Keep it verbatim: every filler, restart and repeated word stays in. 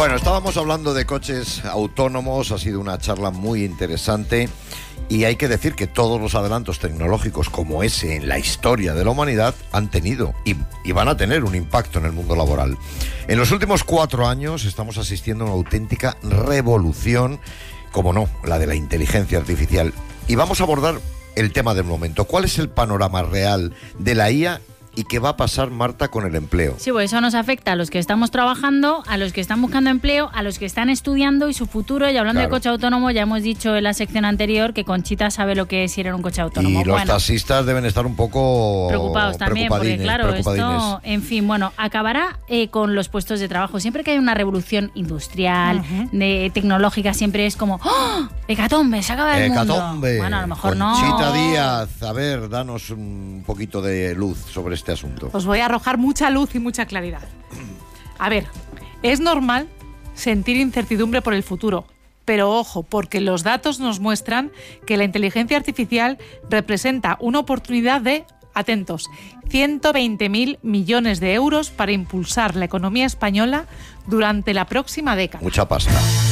Bueno, estábamos hablando de coches autónomos, ha sido una charla muy interesante y hay que decir que todos los adelantos tecnológicos como ese en la historia de la humanidad han tenido y, y van a tener un impacto en el mundo laboral. En los últimos cuatro años estamos asistiendo a una auténtica revolución, como no, la de la inteligencia artificial. Y vamos a abordar el tema del momento. ¿Cuál es el panorama real de la I A? ¿Y qué va a pasar, Marta, con el empleo? Sí, pues eso nos afecta a los que estamos trabajando, a los que están buscando empleo, a los que están estudiando y su futuro. Y hablando claro. de coche autónomo, ya hemos dicho en la sección anterior que Conchita sabe lo que es ir en un coche autónomo. Y los bueno, taxistas deben estar un poco preocupados también, porque claro, esto, en fin, bueno, acabará eh, con los puestos de trabajo. Siempre que hay una revolución industrial, uh-huh. de, tecnológica, siempre es como ¡oh! ¡Hecatombe! ¡Se acaba el ¡Hecatombe! mundo! Bueno, a lo mejor Conchita no. Conchita Díaz, a ver, danos un poquito de luz sobre este asunto. Os voy a arrojar mucha luz y mucha claridad. A ver, es normal sentir incertidumbre por el futuro, pero ojo, porque los datos nos muestran que la inteligencia artificial representa una oportunidad de, atentos, ciento veinte mil millones de euros para impulsar la economía española durante la próxima década. Mucha pasta.